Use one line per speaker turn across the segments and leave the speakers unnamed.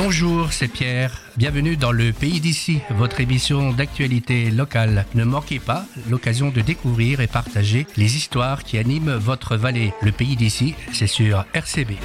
Bonjour, c'est Pierre. Bienvenue dans le Pays d'ici, votre émission d'actualité locale. Ne manquez pas l'occasion de découvrir et partager les histoires qui animent votre vallée. Le Pays d'ici, c'est sur RCB.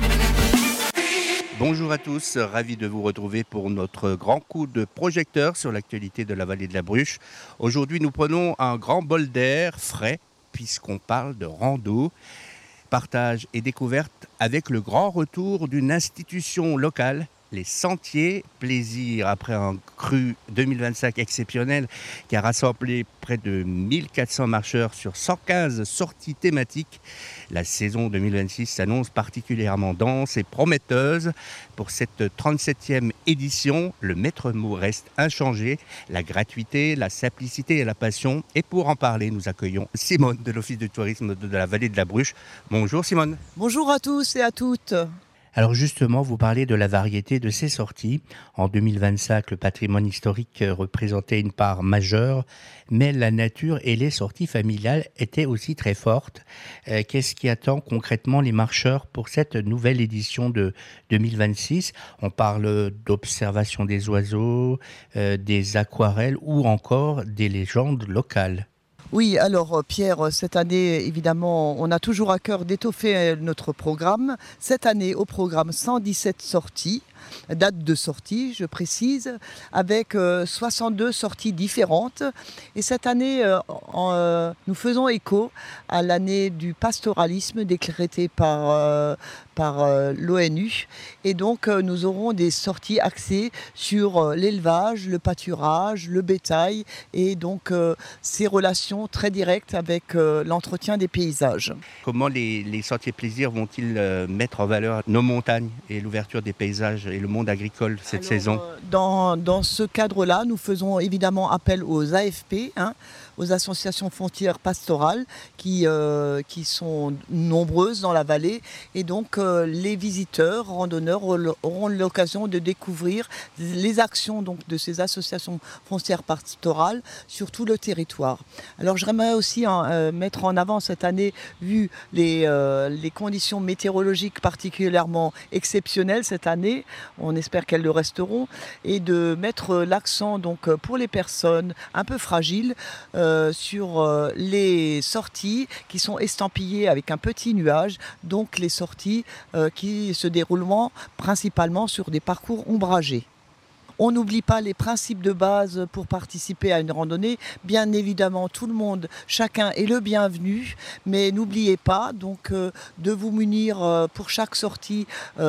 Bonjour à tous, ravi de vous retrouver pour notre grand coup de projecteur sur l'actualité de la vallée de la Bruche. Aujourd'hui, nous prenons un grand bol d'air frais puisqu'on parle de rando. Partage et découverte avec le grand retour d'une institution locale, les Sentiers Plaisir, après un cru 2025 exceptionnel qui a rassemblé près de 1400 marcheurs sur 115 sorties thématiques. La saison 2026 s'annonce particulièrement dense et prometteuse. Pour cette 37e édition, le maître mot reste inchangé, la gratuité, la simplicité et la passion. Et pour en parler, nous accueillons Simone de l'Office de tourisme de la vallée de la Bruche. Bonjour Simone.
Bonjour à tous et à toutes.
Alors justement, vous parlez de la variété de ces sorties. En 2025, le patrimoine historique représentait une part majeure, mais la nature et les sorties familiales étaient aussi très fortes. Qu'est-ce qui attend concrètement les marcheurs pour cette nouvelle édition de 2026 ? On parle d'observation des oiseaux, des aquarelles ou encore des légendes locales.
Oui, alors Pierre, cette année, évidemment, on a toujours à cœur d'étoffer notre programme. Cette année, au programme 117 sorties, date de sortie, je précise, avec 62 sorties différentes. Et cette année, nous faisons écho à l'année du pastoralisme décrétée par l'ONU. Et donc, nous aurons des sorties axées sur l'élevage, le pâturage, le bétail et donc ces relations très directes avec l'entretien des paysages.
Comment les Sentiers Plaisir vont-ils mettre en valeur nos montagnes et l'ouverture des paysages et le monde agricole cette saison ?
Dans ce cadre-là, nous faisons évidemment appel aux AFP, aux associations foncières pastorales qui sont nombreuses dans la vallée. Et donc, les visiteurs, randonneurs auront l'occasion de découvrir les actions donc, de ces associations foncières pastorales sur tout le territoire. Alors, j'aimerais aussi mettre en avant cette année, vu les conditions météorologiques particulièrement exceptionnelles cette année, on espère qu'elles le resteront, et de mettre l'accent donc, pour les personnes un peu fragiles sur les sorties qui sont estampillées avec un petit nuage, donc les sorties qui se dérouleront principalement sur des parcours ombragés. On n'oublie pas les principes de base pour participer à une randonnée. Bien évidemment, tout le monde, chacun est le bienvenu, mais n'oubliez pas donc de vous munir pour chaque sortie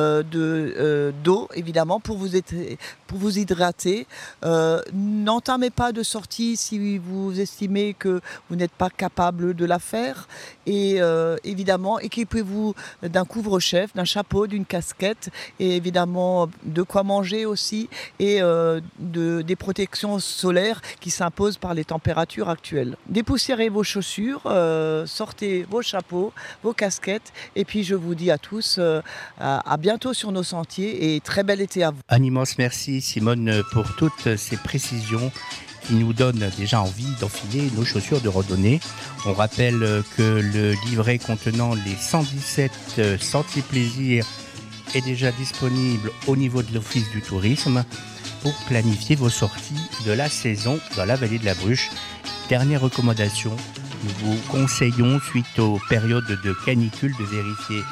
d'eau, évidemment, pour vous hydrater. N'entamez pas de sortie si vous estimez que vous n'êtes pas capable de la faire. Et évidemment, équipez-vous d'un couvre-chef, d'un chapeau, d'une casquette, et évidemment de quoi manger aussi, et des protections solaires qui s'imposent par les températures actuelles. Dépoussiérez vos chaussures, sortez vos chapeaux, vos casquettes, et puis je vous dis à tous à bientôt sur nos sentiers et très bel été à vous.
Un immense merci Simone pour toutes ces précisions qui nous donnent déjà envie d'enfiler nos chaussures de randonnée. On rappelle que le livret contenant les 117 Sentiers Plaisir est déjà disponible au niveau de l'Office du tourisme pour planifier vos sorties de la saison dans la vallée de la Bruche. Dernière recommandation, nous vous conseillons, suite aux périodes de canicule, de vérifier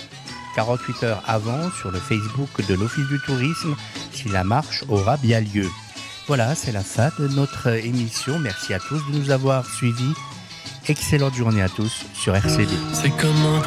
48 heures avant sur le Facebook de l'Office du tourisme si la marche aura bien lieu. Voilà, c'est la fin de notre émission. Merci à tous de nous avoir suivis. Excellente journée à tous sur RCB.
C'est comme un